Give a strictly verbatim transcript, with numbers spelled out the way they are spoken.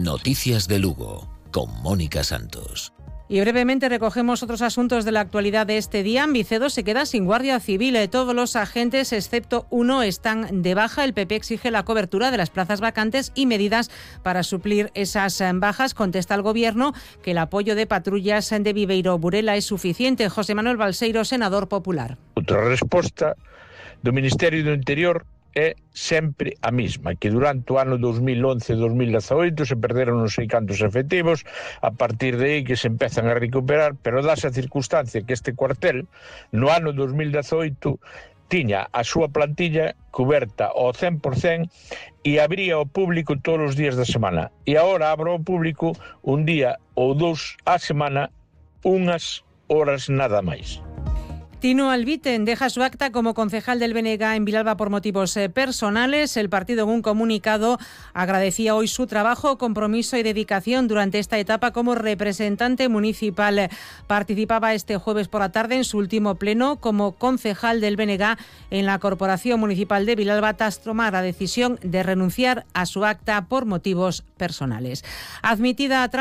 Noticias de Lugo, con Mónica Santos. Y brevemente recogemos otros asuntos de la actualidad de este día. Vicedo se queda sin guardia civil. Todos los agentes, excepto uno, están de baja. El P P exige la cobertura de las plazas vacantes y medidas para suplir esas bajas. Contesta el Gobierno que el apoyo de patrullas de Viveiro Burela es suficiente. José Manuel Balseiro, senador popular. Outra resposta do Ministerio do Interior é sempre a mesma, que durante o ano dos mil once e dos mil dezaoito se perderon non sei cantos efectivos, a partir de aí que se empezan a recuperar, pero dase a circunstancia que este cuartel no ano dos mil dezaoito tiña a súa plantilla coberta ao cen por cen e abría ao público todos os días da semana. E agora abro ao público un día ou dous á semana, unhas horas nada máis. Tino Albiten deja su acta como concejal del B N G en Vilalba por motivos eh, personales. El partido en un comunicado agradecía hoy su trabajo, compromiso y dedicación durante esta etapa como representante municipal. Participaba este jueves por la tarde en su último pleno como concejal del B N G en la Corporación Municipal de Vilalba tras tomar la decisión de renunciar a su acta por motivos personales. Admitida a